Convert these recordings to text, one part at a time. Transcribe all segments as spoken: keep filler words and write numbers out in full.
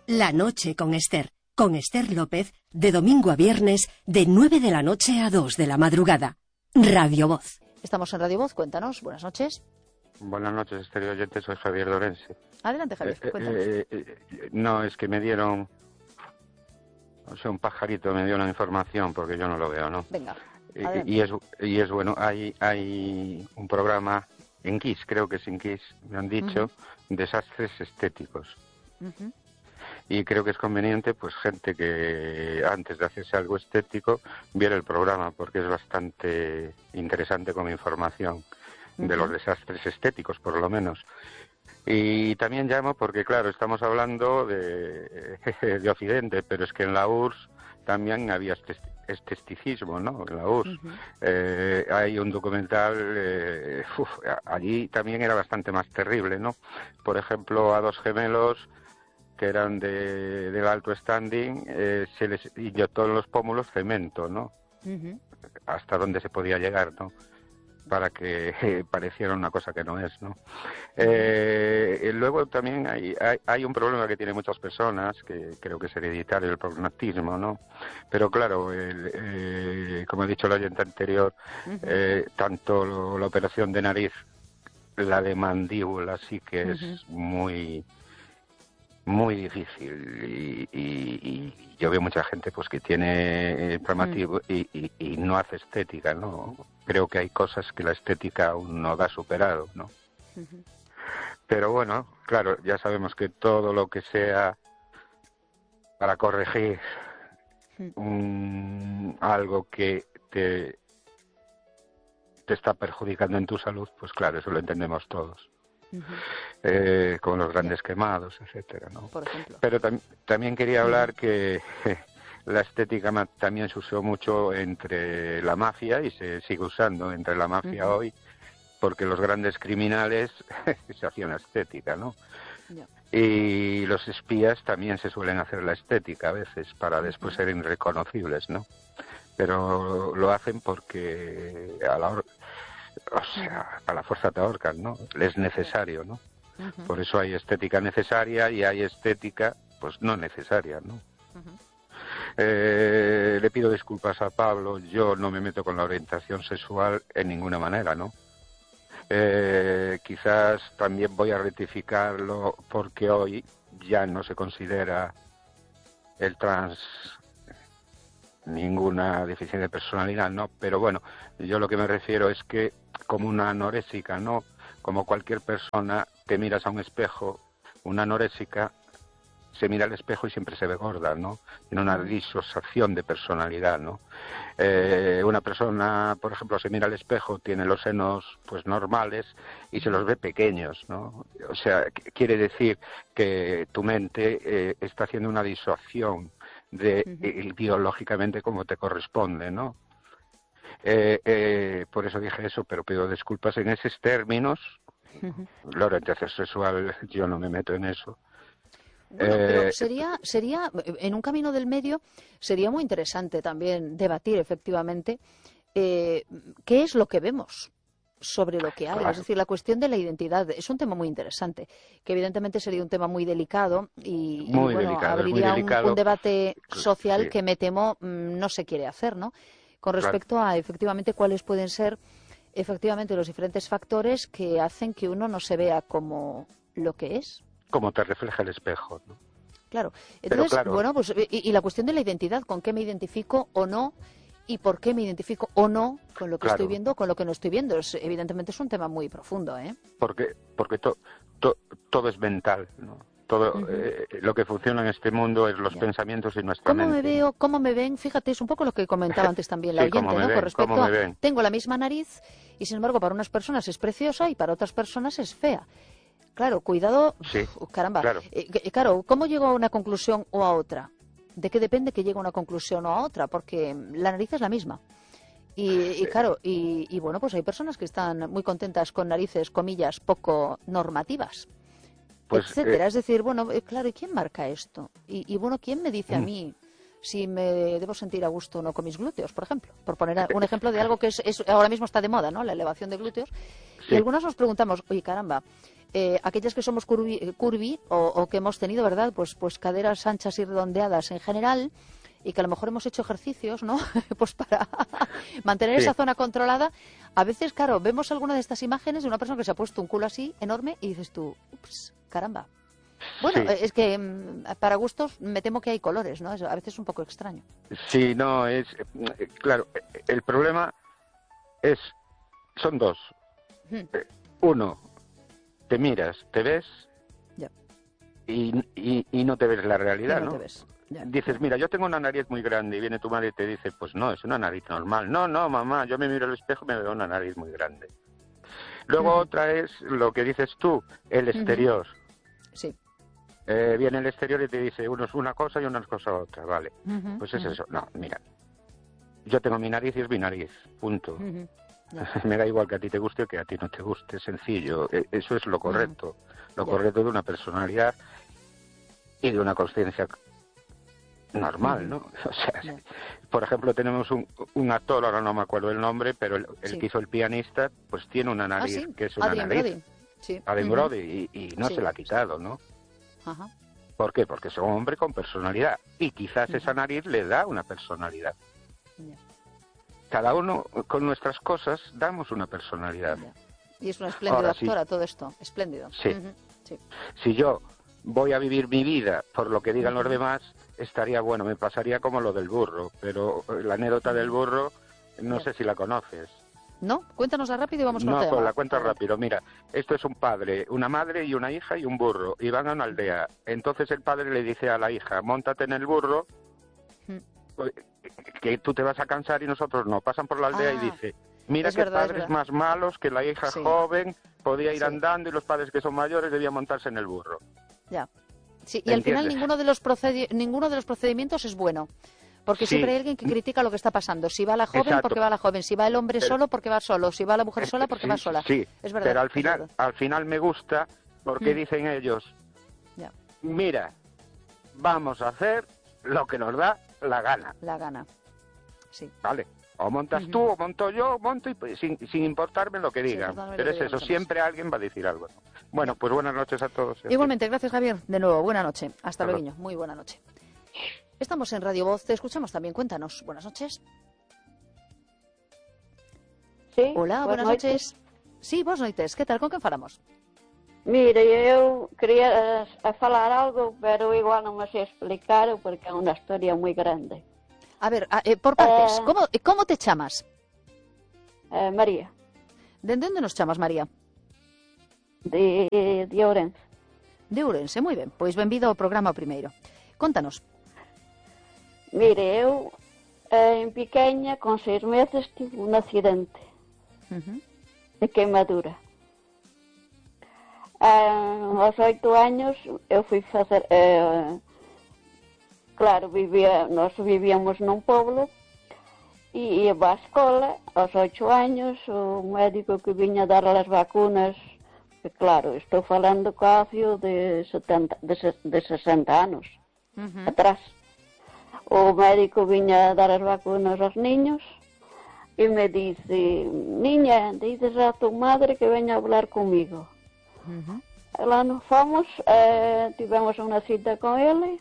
La noche con Esther, con Esther López, de domingo a viernes, de nueve de la noche a dos de la madrugada. Radio Voz. Estamos en Radio Voz, cuéntanos, buenas noches. Buenas noches, Esther oyente, soy Javier Lorense. Adelante, Javier, eh, cuéntanos. Eh, eh, no, es que me dieron, o sea, un pajarito me dio una información, porque yo no lo veo, ¿no? Venga, y, y, es, y es bueno, hay, hay un programa en Kiss, creo que es en Kiss, me han dicho, uh-huh. desastres estéticos. Uh-huh. Y creo que es conveniente, pues, gente que antes de hacerse algo estético viera el programa, porque es bastante interesante como información uh-huh. de los desastres estéticos, por lo menos. Y también llamo porque, claro, estamos hablando de, de Occidente, pero es que en la U R S S también había esteticismo, ¿no? En la U R S S. Uh-huh. Eh, hay un documental, eh, uf, allí también era bastante más terrible, ¿no? Por ejemplo, a dos gemelos que eran de, del alto standing, eh, se les inyectó en los pómulos cemento, ¿no? Uh-huh. Hasta donde se podía llegar, ¿no? Para que eh, pareciera una cosa que no es, ¿no? Eh, luego también hay, hay, hay un problema que tienen muchas personas, que creo que es hereditario, el prognatismo, ¿no? Pero claro, el, eh, como he dicho el oyente anterior, uh-huh. eh, tanto lo, la operación de nariz, la de mandíbula sí que es uh-huh. muy... muy difícil y, y, y yo veo mucha gente pues que tiene promativo mm. y, y, y no hace estética, ¿no? Creo que hay cosas que la estética aún no da superado, ¿no? Uh-huh. Pero bueno, claro, ya sabemos que todo lo que sea para corregir mm. un, algo que te, te está perjudicando en tu salud, pues claro, eso lo entendemos todos. Uh-huh. Eh, con los grandes quemados, etcétera, ¿no? Por ejemplo. Pero tam- también quería hablar uh-huh. que eh, la estética ma- también se usó mucho entre la mafia y se sigue usando entre la mafia uh-huh. hoy, porque los grandes criminales se hacían la estética, ¿no? Yeah. Y los espías también se suelen hacer la estética a veces para después uh-huh. ser irreconocibles, ¿no? Pero lo hacen porque a la hora O sea, a la fuerza te ahorcan, ¿no? Es necesario, ¿no? Uh-huh. Por eso hay estética necesaria y hay estética, pues, no necesaria, ¿no? Uh-huh. Eh, le pido disculpas a Pablo, yo no me meto con la orientación sexual en ninguna manera, ¿no? Eh, quizás también voy a rectificarlo porque hoy ya no se considera el trans ninguna deficiencia de personalidad, ¿no? Pero bueno, yo lo que me refiero es que como una anorésica, ¿no? Como cualquier persona, te miras a un espejo, una anorésica se mira al espejo y siempre se ve gorda, ¿no? Tiene una disociación de personalidad, ¿no? Eh, una persona, por ejemplo, se mira al espejo, tiene los senos, pues, normales y se los ve pequeños, ¿no? O sea, quiere decir que tu mente eh, está haciendo una disociación de uh-huh. eh, biológicamente como te corresponde, ¿no? Eh, eh, por eso dije eso, pero pido disculpas en esos términos. Uh-huh. La orientación sexual, yo no me meto en eso. Bueno, eh, pero sería, sería, en un camino del medio, sería muy interesante también debatir efectivamente eh, qué es lo que vemos sobre lo que hay, claro. Es decir, la cuestión de la identidad es un tema muy interesante, que evidentemente sería un tema muy delicado y, muy y bueno, delicado, abriría delicado. Un, un debate social sí. que me temo no se quiere hacer, ¿no? Con respecto claro. a efectivamente cuáles pueden ser efectivamente los diferentes factores que hacen que uno no se vea como lo que es. Como te refleja el espejo, ¿no? Claro. Entonces, claro. bueno, pues y, y la cuestión de la identidad, con qué me identifico o no y por qué me identifico o no con lo que claro. estoy viendo, con lo que no estoy viendo. Es, evidentemente es un tema muy profundo, ¿eh? Porque porque to, to, todo es mental, ¿no? Todo uh-huh. eh, lo que funciona en este mundo es los yeah. pensamientos y nuestra ¿Cómo mente. me veo? ¿Cómo me ven? Fíjate, es un poco lo que comentaba antes también la sí, oyente, ¿no? Ven, Con respecto a ven. tengo la misma nariz y sin embargo para unas personas es preciosa y para otras personas es fea. Claro, cuidado, sí, uf, caramba. Claro. Eh, claro, ¿cómo llego a una conclusión o a otra? ¿De qué depende que llegue a una conclusión o a otra? Porque la nariz es la misma. Y, y claro, y, y bueno, pues hay personas que están muy contentas con narices, comillas, poco normativas, pues, etcétera. Eh, es decir, bueno, eh, claro, ¿y quién marca esto? Y, y bueno, ¿quién me dice a mí si me debo sentir a gusto o no con mis glúteos, por ejemplo? Por poner un ejemplo de algo que es, es ahora mismo está de moda, ¿no? La elevación de glúteos. Sí. Y algunos nos preguntamos, oye, caramba, Eh, aquellas que somos curvi, curvy o, o que hemos tenido, ¿verdad? Pues, pues caderas anchas y redondeadas en general, y que a lo mejor hemos hecho ejercicios, ¿no? Pues para mantener Sí. esa zona controlada. A veces, claro, vemos alguna de estas imágenes de una persona que se ha puesto un culo así enorme y dices tú, ups, caramba. Bueno, Sí. eh, es que mm, para gustos me temo que hay colores, ¿no? Es, a veces es un poco extraño. Sí, no, es... eh, Claro, eh, el problema es... Son dos. Hmm. Eh, Uno, te miras, te ves Ya. y, y, y no te ves la Y realidad, no ¿no? te ves. Ya. Dices, mira, yo tengo una nariz muy grande y viene tu madre y te dice, pues no, es una nariz normal. No, no, mamá, yo me miro al espejo y me veo una nariz muy grande. Luego Ujú. otra es lo que dices tú, el exterior. Sí. Eh, viene el exterior y te dice, uno es una cosa y una cosa otra, vale. Ujú, Pues es ujú, eso. No, mira, yo tengo mi nariz y es mi nariz, punto. ujú. Ya. Me da igual que a ti te guste o que a ti no te guste, sencillo. E- Eso es lo correcto. Lo Ya. correcto de una personalidad y de una conciencia normal, ¿no? O sea, Ya. por ejemplo, tenemos un, un actor, ahora no me acuerdo el nombre, pero el, el Sí. que hizo el pianista, pues tiene una Ah, nariz sí. que es una Adrien nariz. Brody. Sí. Adam Ujú. Brody, y, y no Sí. se la ha quitado, ¿no? Ajá. ¿Por qué? Porque es un hombre con personalidad. Y quizás Ujú. esa nariz le da una personalidad. Ya. Cada uno con nuestras cosas damos una personalidad. Ya. Y es una espléndida Ahora sí. actora todo esto. Espléndido. Sí. Ujú. Sí. Si yo voy a vivir mi vida por lo que digan Ujú. los demás, estaría bueno, me pasaría como lo del burro. Pero la anécdota del burro, no Ya. sé si la conoces. ¿No? Cuéntanosla rápido y vamos con No, el tema. pues la cuento Adelante. rápido. Mira, esto es un padre, una madre y una hija y un burro. Y van a una aldea. Entonces el padre le dice a la hija, móntate en el burro, Ujú. pues, que tú te vas a cansar y nosotros no. Pasan por la aldea Ah, y dice, mira es qué verdad, es padres verdad. más malos, que la hija Sí. joven podía ir Sí. andando y los padres que son mayores debían montarse en el burro. Ya. Sí, y al final ¿Entiendes? ninguno de los procedi- ninguno de los procedimientos es bueno. Porque Sí. siempre hay alguien que critica lo que está pasando. Si va la joven, Exacto. porque va la joven. Si va el hombre Pero- solo, porque va solo. Si va la mujer sola, porque Sí, va sola. Sí, Es verdad. pero al es final, verdad. al final me gusta porque Mm. dicen ellos, Ya. mira, vamos a hacer lo que nos da la gana, La gana. Sí. ¿vale? O montas Ujú. tú, o monto yo, monto y pues, sin, sin importarme lo que Sin digan. importarme lo Pero que es digan eso, los demás. siempre alguien va a decir algo. Bueno, pues buenas noches a todos. Igualmente, gracias Javier. De nuevo, buena noche. Hasta Hasta luego. luego. Muy buena noche. Estamos en Radio Voz. Te escuchamos también. Cuéntanos. Buenas noches. Sí, Hola, boas buenas noites. noches. Sí, vos noites. ¿Qué tal? ¿Con quién falamos? Mira, eu quería eh, a falar algo, pero igual non me sei explicar porque é unha historia moi grande. A ver, a- eh, por partes. Eh. ¿Cómo, ¿Cómo te chamas? Eh, María, ¿De dónde nos chamas, María? de, de Ourense. De Ourense, moi ben. Pois benvido ao programa o primeiro. Contanos. Mire, eu eh, en pequeña, con seis meses, tive un accidente Ujú. de queimadura. Eh, aos oito años eu fui facer... Eh, claro, vivía, nós vivíamos nun poblo e ia á escola. Aos oito años o médico que viña dar as vacunas, que claro, estou falando casi de, setenta, de, se- de sesenta anos Ujú. atrás. O médico viña a dar as vacunas aos niños e me dice, niña, dices a tu madre que veña a hablar comigo. Ujú. Lá nos fomos, eh, tivemos unha cita con ele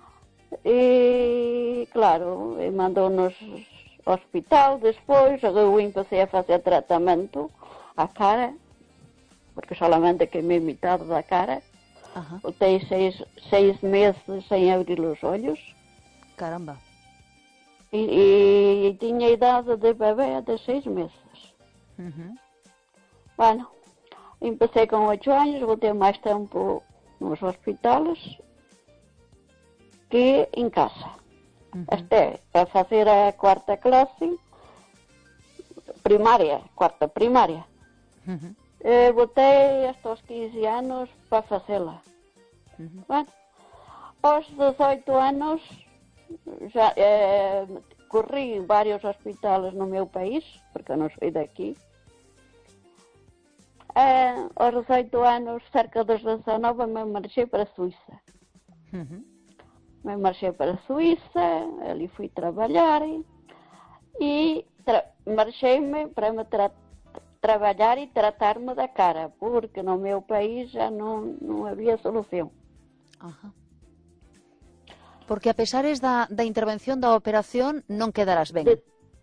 e, claro, e mandou-nos ao hospital. Despois eu empecé a facer tratamento a cara, porque solamente queimei mitad da cara. Ajá. Botei seis, seis meses sem abrir os ollos Caramba. e, e tiña idade de bebé de seis meses. Ujú. Bueno, empecé con oito anos, botei máis tempo nos hospitales que en casa. Ujú. Este, para facer a cuarta clase, primaria, cuarta primaria. Ujú. Eh, botei hasta os quince anos para facela. Ujú. Bueno, aos dezoito anos, já, eh, corri en varios hospitales no meu país, porque eu non sou daqui. Eh, aos dezoito anos, cerca dos dezanove, me marchei para a Suíça. Ujú. Me marchei para a Suíça, ali fui trabalhar e tra marchei-me para me tra trabalhar e tratar-me da cara, porque no meu país já não, não havia solução. Ajá. Porque a pesares da, da intervención da operación non quedarás ben. De,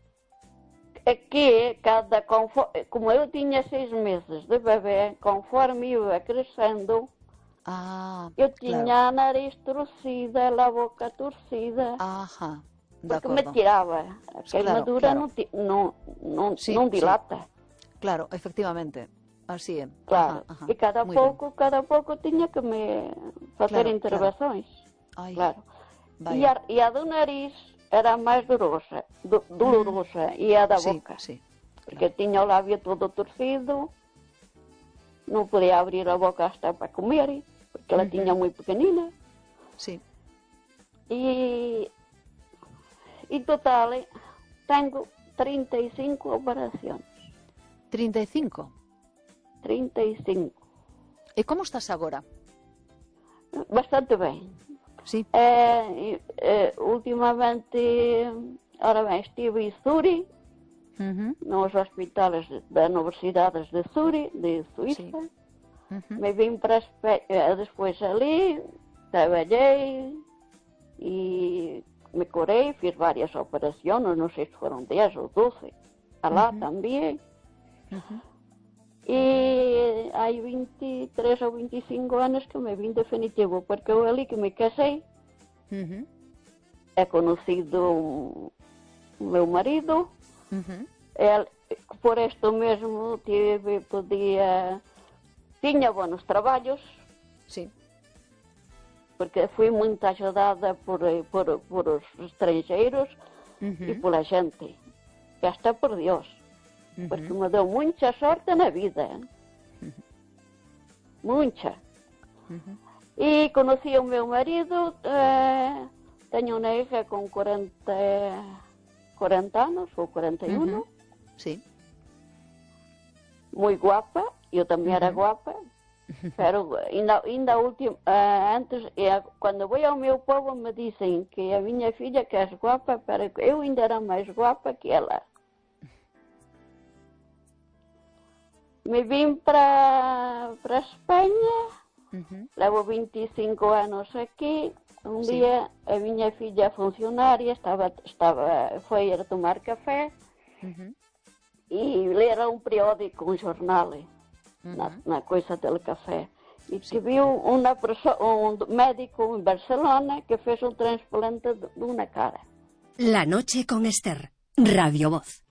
aqui, cada, conforme, como eu tinha seis meses de bebê, conforme ia crescendo, ah, eu tinha claro. a nariz torcida, a boca torcida, Ajá, de porque acordo. me tirava. A Claro, queimadura claro. não, ti- não, não, Sí, não sí. dilata. Claro, efectivamente. Así é. Claro. Ajá, ajá. E cada Muy pouco, cada pouco tinha que me fazer Claro, intervenções. Ai, Claro. E vaya. a, e a do nariz era mais dolorosa, do, dolorosa, e a da Sí, boca. sí. Porque tinha o lábio todo torcido, não podia abrir a boca hasta para comer, porque ela Uhum. tinha muito pequenina. Sí. E, em total, tenho trinta e cinco operações. trinta e cinco. trinta e cinco. E como estás agora? Bastante bem. Sí. É, é, ultimamente, ora bem, estive em Zuri, Uhum. nos hospitais da Universidade de Zuri, de Suíça. Sí. Uhum. Me vim para Espe- eh, depois ali, trabalhei e me curei, fiz várias operações, não sei se foram dez ou doze, lá Uhum. também. Uhum. E há vinte e três ou vinte e cinco anos que me vim definitivo, porque eu ali que me casei, Uhum. é conhecido o meu marido, Uhum. ele, por isto mesmo tive, podia, tinha bons trabalhos, Sí. porque fui muito ajudada por, por, por os estrangeiros e Uhum. pela gente, e hasta por Deus, porque me deu muita sorte na vida, muita. Uhum. E conheci o meu marido, eh, tenho uma hija com quarenta, quarenta anos, ou quarenta e um, Uhum. Sí. muito guapa, eu também era Uhum. guapa, pero ainda, ainda último, eh, antes, eh, quando vou ao meu povo me dizem que a minha filha que é guapa, pero eu ainda era mais guapa que ela. Me vim para para Espanha, Uhum. levo vinte e cinco anos aqui. Um Sim. dia a minha filha funcionária estava, estava, foi a tomar café Uhum. e ler um periódico, um jornal, na, Uhum. na coisa do café. E que viu uma perso- um médico em Barcelona que fez um transplante de uma cara. La noche con Esther. Radio Voz.